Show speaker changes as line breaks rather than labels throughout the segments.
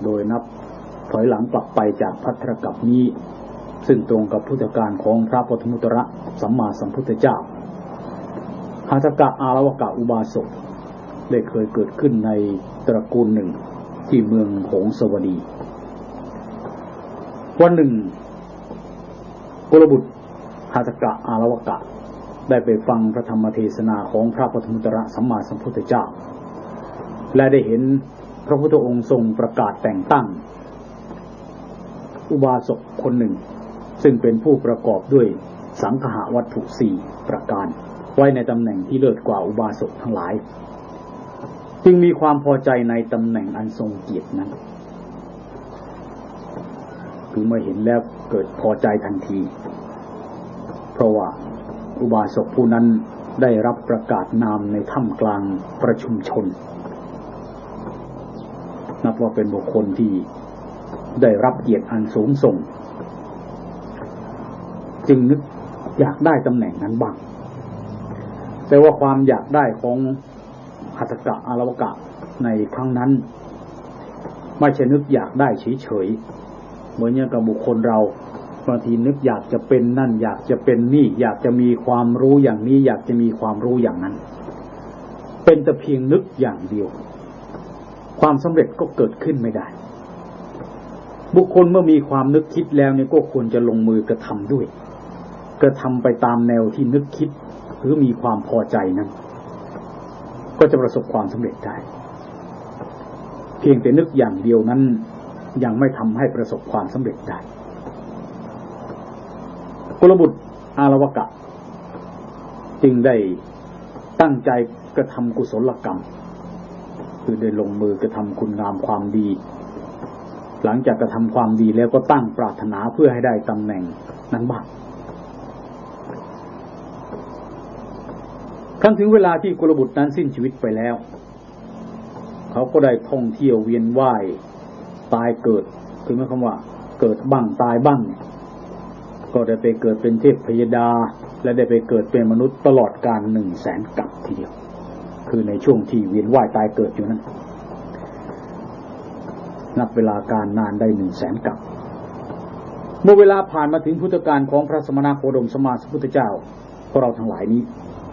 โดยนับถอยหลังกลับไปจากภัทรกัปนี้ซึ่งตรงกับพุทธกาลของพระปฐมุตระสัมมาสัมพุทธเจ้าหัตถกะอาลวกะอุบาสกได้เคยเกิดขึ้นในตระกูลหนึ่งที่เมืองหงสวดีวันหนึ่งกุลบุตรหัตถกะอาลวกะได้ไปฟังพระธรรมเทศนาของพระปฐมุตระสัมมาสัมพุทธเจ้าและได้เห็นพระพุทธองค์ทรงประกาศแต่งตั้งอุบาสกคนหนึ่งซึ่งเป็นผู้ประกอบด้วยสังคหวัตถุ4ประการไว้ในตำแหน่งที่เลิศกว่าอุบาสกทั้งหลายจึงมีความพอใจในตำแหน่งอันทรงเกียรตินั้นคือเมื่อเห็นแล้วเกิดพอใจทันทีเพราะว่าอุบาสกผู้นั้นได้รับประกาศนามในท่ามกลางประชุมชนนับว่าเป็นบุคคลที่ได้รับเกียรติอันสูงส่งจึงนึกอยากได้ตำแหน่งนั้นบ้างแต่ว่าความอยากได้ของหัตถกะอาลวกะในครั้งนั้นไม่ใช่นึกอยากได้เฉยๆเหมือนอย่างกับบุคคลเราบางทีนึกอยากจะเป็นนั่นอยากจะเป็นนี่อยากจะมีความรู้อย่างนี้อยากจะมีความรู้อย่างนั้นเป็นแต่เพียงนึกอย่างเดียวความสำเร็จก็เกิดขึ้นไม่ได้บุคคลเมื่อมีความนึกคิดแล้วเนี่ยก็ควรจะลงมือกระทำด้วยกระทำไปตามแนวที่นึกคิดหรือมีความพอใจนั้นก็จะประสบความสำเร็จได้เพียงแต่นึกอย่างเดียวนั้นยังไม่ทำให้ประสบความสำเร็จได้กุลบุตรอาลวกะจึงได้ตั้งใจกระทำกุศลกรรมคือได้ลงมือกระทำคุณงามความดีหลังจากกระทำความดีแล้วก็ตั้งปรารถนาเพื่อให้ได้ตำแหน่งนั้นบ้างครั้นถึงเวลาที่กุลบุตรนั้นสิ้นชีวิตไปแล้วเขาก็ได้ท่องเที่ยวเวียนว่ายตายเกิดคือหมายความว่าเกิดบ้างตายบ้างก็ได้ไปเกิดเป็นเทพพยดาและได้ไปเกิดเป็นมนุษย์ตลอดกาล 100,000 กับทีเดียวคือในช่วงที่เวียนว่ายตายเกิดอยู่นั้นนับเวลาการนานได้ 100,000 กับเมื่อเวลาผ่านมาถึงพุทธกาลของพระสมณโคดมสัมมาสัมพุทธเจ้าพวกเราทั้งหลายนี้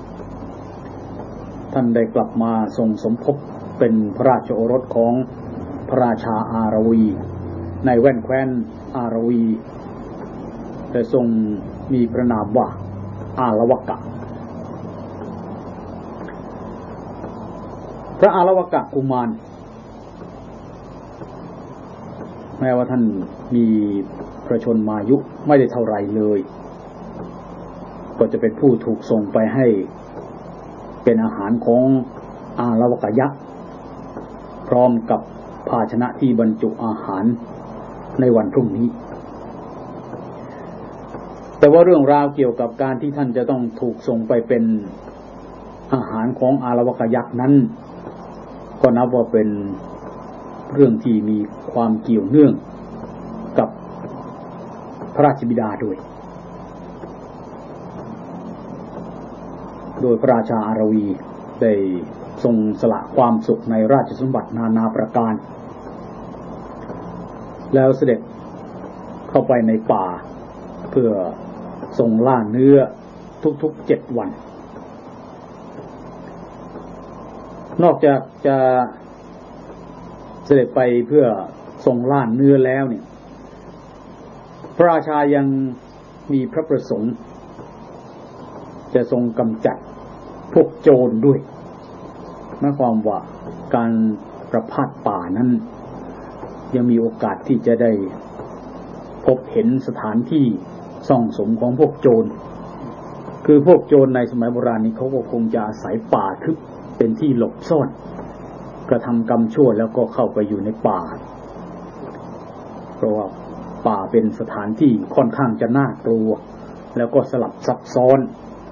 ท่านได้กลับมาทรงสมภพเป็นพระราชโอรสของพระราชาอารวีในแว่นแคว้นอารวีแต่ทรงมีพระนามว่าอาลวกะพระอาลวกะกุมารแม้ว่าท่านมีพระชนมายุไม่ได้เท่าไรเลยก็จะเป็นผู้ถูกส่งไปให้เป็นอาหารของอาลวกยักษ์พร้อมกับภาชนะที่บรรจุอาหารในวันพรุ่งนี้แต่ว่าเรื่องราวเกี่ยวกับการที่ท่านจะต้องถูกส่งไปเป็นอาหารของอาลวกยักษ์นั้นก็นับว่าเป็นเรื่องที่มีความเกี่ยวเนื่องกับพระราชบิดาด้วยโดยพระราชาอารวีได้ทรงสละความสุขในราชสมบัตินานาประการแล้วเสด็จเข้าไปในป่าเพื่อทรงล่าเนื้อทุกๆ7 วันนอกจากจะเสด็จไปเพื่อทรงล่าเนื้อแล้วเนี่ยพระราชายังมีพระประสงค์จะทรงกำจัดพวกโจรด้วยหมายความว่าการประพาสป่านั้นยังมีโอกาสที่จะได้พบเห็นสถานที่ซ่องสมของพวกโจรคือพวกโจรในสมัยโบราณนี้เขาก็คงจะอาศัยป่าทึบเป็นที่หลบซ่อนกระทำกรรมชั่วแล้วก็เข้าไปอยู่ในป่าเพราะว่าป่าเป็นสถานที่ค่อนข้างจะน่ากลัวแล้วก็สลับซับซ้อน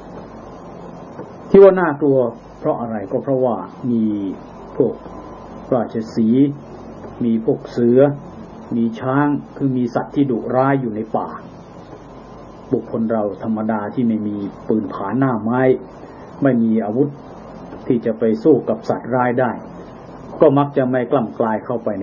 ที่ว่าน่ากลัวเพราะอะไรก็เพราะว่ามีพวกราชสีห์มีพวกเสือมีช้างคือมีสัตว์ที่ดุร้ายอยู่ในป่าบุคคลเราธรรมดาที่ไม่มีปืนผาหน้าไม้ไม่มีอาวุธที่จะไปสู้กับสัตว์ร้ายได้ก็มักจะไม่กล้ำกลายเข้าไปใน